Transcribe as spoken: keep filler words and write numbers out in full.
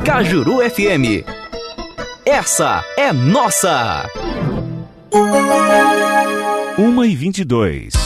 Cajuru F M. Essa é nossa! uma e vinte e dois.